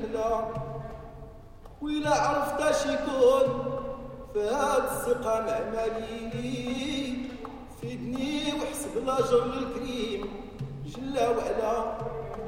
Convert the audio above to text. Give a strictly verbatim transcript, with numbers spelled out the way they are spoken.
ولا وإلا عرفت اش يكون فهاد الثقة مع ماليلي فيدني وحسب الأجر الكريم جل وعلا.